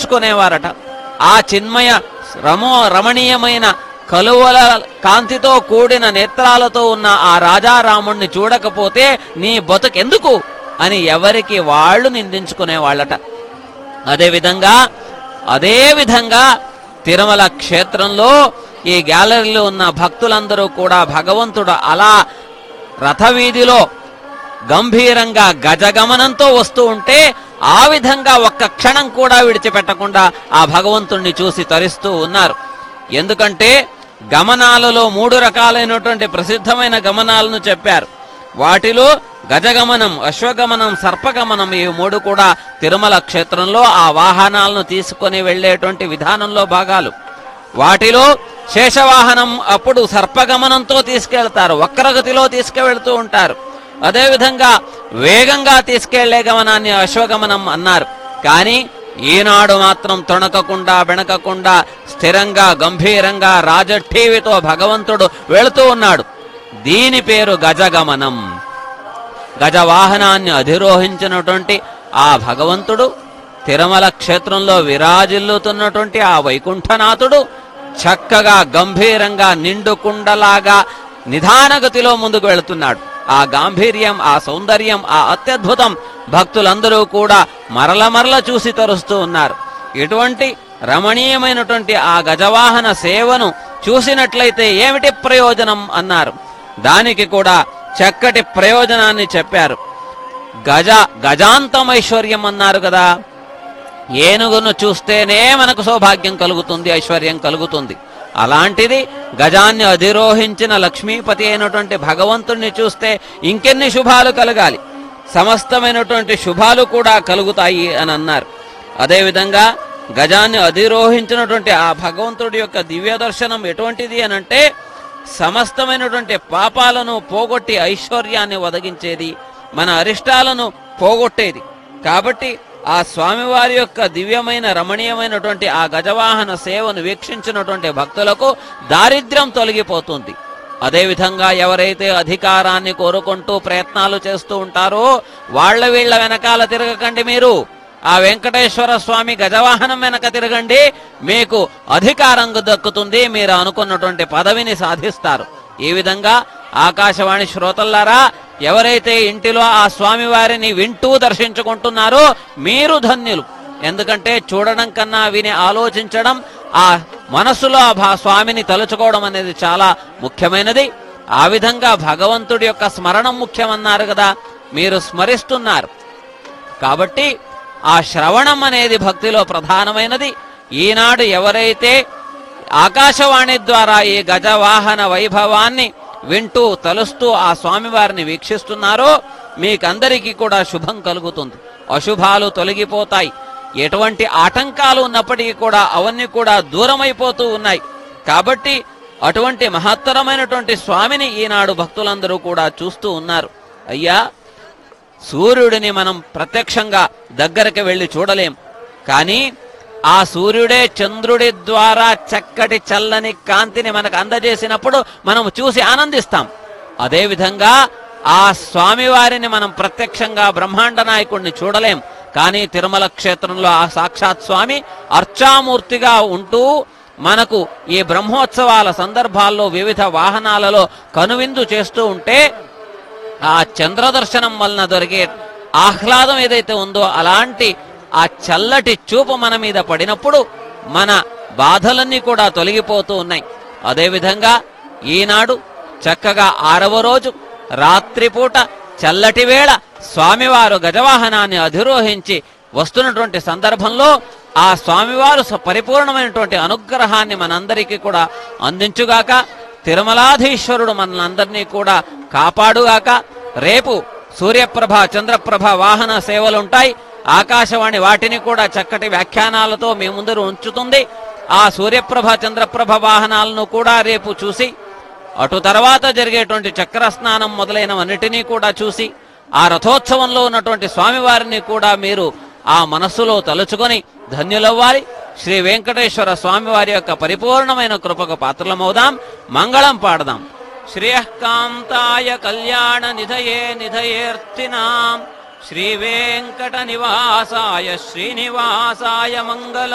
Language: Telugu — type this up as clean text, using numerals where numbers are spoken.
చూసుకునేవారట. ఆ చిన్మయ రమణీయమైన కలువల కాంతితో కూడిన నేత్రాలతో ఉన్న ఆ రాజారాముణ్ణి చూడకపోతే నీ బతుకెందుకు అని ఎవరికి వాళ్ళు నిందించుకునేవాళ్ళట. అదేవిధంగా తిరుమల క్షేత్రంలో ఈ గ్యాలరీలో ఉన్న భక్తులందరూ కూడా భగవంతుడు అలా రథవీధిలో గంభీరంగా గజగమనంతో వస్తూ ఉంటే ఆ విధంగా ఒక్క క్షణం కూడా విడిచిపెట్టకుండా ఆ భగవంతుణ్ణి చూసి తరిస్తూ ఉన్నారు. ఎందుకంటే గమనాలలో 3 రకాలైనటువంటి ప్రసిద్ధమైన గమనాలను చెప్పారు. వాటిలో గజగమనం, అశ్వగమనం, సర్పగమనం ఈ 3 కూడా తిరుమల క్షేత్రంలో ఆ వాహనాలను తీసుకొని వెళ్లేటువంటి విధానంలో భాగాలు. వాటిలో శేషవాహనం అప్పుడు సర్పగమనంతో తీసుకెళ్తారు, వక్రగతిలో తీసుకువెళ్తూ ఉంటారు. అదేవిధంగా వేగంగా తీసుకెళ్లే గమనాన్ని అశ్వగమనం అన్నారు. కానీ ఈనాడు మాత్రం తొణకకుండా బెణకకుండా స్థిరంగా గంభీరంగా రాజఠీవితో భగవంతుడు వెళుతూ ఉన్నాడు. దీని పేరు గజగమనం. గజవాహనాన్ని అధిరోహించినటువంటి ఆ భగవంతుడు, తిరుమల క్షేత్రంలో విరాజిల్లుతున్నటువంటి ఆ వైకుంఠనాథుడు చక్కగా గంభీరంగా నిండుకుండలాగా నిదానగతిలో ముందుకు వెళుతున్నాడు. ఆ గాంభీర్యం, ఆ సౌందర్యం, ఆ అత్యద్భుతం భక్తులందరూ కూడా మరల చూసి తరుస్తూ ఉన్నారు. ఇటువంటి రమణీయమైనటువంటి ఆ గజవాహన సేవను చూసినట్లయితే ఏమిటి ప్రయోజనం అన్నారు. దానికి కూడా చక్కటి ప్రయోజనాన్ని చెప్పారు. గజాంతమైశ్వర్యం అన్నారు కదా. ఏనుగును చూస్తేనే మనకు సౌభాగ్యం కలుగుతుంది, ఐశ్వర్యం కలుగుతుంది. అలాంటిది గజాన్ని అధిరోహించిన లక్ష్మీపతి అయినటువంటి భగవంతుణ్ణి చూస్తే ఇంకెన్ని శుభాలు కలగాలి, సమస్తమైనటువంటి శుభాలు కూడా కలుగుతాయి అని అన్నారు. అదేవిధంగా గజాన్ని అధిరోహించినటువంటి ఆ భగవంతుడి యొక్క దివ్య దర్శనం ఎటువంటిది అనంటే సమస్తమైనటువంటి పాపాలను పోగొట్టి ఐశ్వర్యాన్ని ఒదగించేది, మన అరిష్టాలను పోగొట్టేది. కాబట్టి ఆ స్వామివారి యొక్క దివ్యమైన రమణీయమైనటువంటి ఆ గజవాహన సేవను వీక్షించినటువంటి భక్తులకు దారిద్ర్యం తొలగిపోతుంది. అదేవిధంగా ఎవరైతే అధికారాన్ని కోరుకుంటూ ప్రయత్నాలు చేస్తూ ఉంటారో వీళ్ళ వెనకాల తిరగకండి. మీరు ఆ వెంకటేశ్వర స్వామి గజవాహనం వెనక తిరగండి, మీకు అధికారం దక్కుతుంది, మీరు అనుకున్నటువంటి పదవిని సాధిస్తారు. ఈ విధంగా ఆకాశవాణి శ్రోతల్లారా, ఎవరైతే ఇంటిలో ఆ స్వామివారిని వింటూ దర్శించుకుంటున్నారో మీరు ధన్యులు. ఎందుకంటే చూడడం కన్నా విని ఆలోచించడం, ఆ మనస్సులో ఆ స్వామిని తలుచుకోవడం అనేది చాలా ముఖ్యమైనది. ఆ విధంగా భగవంతుడి యొక్క స్మరణం ముఖ్యమన్నారు కదా, మీరు స్మరిస్తున్నారు కాబట్టి ఆ శ్రవణం అనేది భక్తిలో ప్రధానమైనది. ఈనాడు ఎవరైతే ఆకాశవాణి ద్వారా ఈ గజవాహన వైభవాన్ని వింటూ తలుస్తూ ఆ స్వామివారిని వీక్షిస్తున్నారో మీకందరికీ కూడా శుభం కలుగుతుంది, అశుభాలు తొలగిపోతాయి. ఎటువంటి ఆటంకాలు ఉన్నప్పటికీ కూడా అవన్నీ కూడా దూరమైపోతూ ఉన్నాయి. కాబట్టి అటువంటి మహత్తరమైనటువంటి స్వామిని ఈనాడు భక్తులందరూ కూడా చూస్తూ ఉన్నారు. అయ్యా, సూర్యుడిని మనం ప్రత్యక్షంగా దగ్గరికి వెళ్ళి చూడలేం, కానీ ఆ సూర్యుడే చంద్రుడి ద్వారా చక్కటి చల్లని కాంతిని మనకు అందజేసినప్పుడు మనం చూసి ఆనందిస్తాం. అదేవిధంగా ఆ స్వామివారిని మనం ప్రత్యక్షంగా బ్రహ్మాండ నాయకుడిని చూడలేం, కానీ తిరుమల క్షేత్రంలో ఆ సాక్షాత్ స్వామి అర్చామూర్తిగా ఉంటూ మనకు ఈ బ్రహ్మోత్సవాల సందర్భాల్లో వివిధ వాహనాలలో కనువిందు చేస్తూ ఉంటే ఆ చంద్రదర్శనం వలన దొరికే ఆహ్లాదం ఏదైతే ఉందో అలాంటి ఆ చల్లటి చూపు మన మీద పడినప్పుడు మన బాధలన్నీ కూడా తొలగిపోతూ ఉన్నాయి. అదేవిధంగా ఈనాడు చక్కగా 6వ రోజు రాత్రిపూట చల్లటి వేళ స్వామివారు గజవాహనాన్ని అధిరోహించి వస్తున్నటువంటి సందర్భంలో ఆ స్వామివారు పరిపూర్ణమైనటువంటి అనుగ్రహాన్ని మనందరికీ కూడా అందించుగాక. తిరుమలాధీశ్వరుడు మనందరినీ కూడా కాపాడుగాక. రేపు సూర్యప్రభ చంద్రప్రభ వాహన సేవలుంటాయి. ఆకాశవాణి వాటిని కూడా చక్కటి వ్యాఖ్యానాలతో మీ ముందర ఉంచుతుంది. ఆ సూర్యప్రభ చంద్రప్రభ వాహనాలను కూడా రేపు చూసి అటు తర్వాత జరిగేటువంటి చక్రస్నానం మొదలైనవన్నిటినీ కూడా చూసి ఆ రథోత్సవంలో ఉన్నటువంటి స్వామివారిని కూడా మీరు ఆ మనస్సులో తలుచుకొని ధన్యులవ్వాలి. శ్రీ వెంకటేశ్వర స్వామివారి యొక్క పరిపూర్ణమైన కృపకు పాత్రలమవుదాం. మంగళం పాడదాం. శ్రేయఃకాంతాయ కళ్యాణ నిధయే నిధయేర్తినాం శ్రీ వెంకట నివాసాయ శ్రీనివాసాయ మంగళం.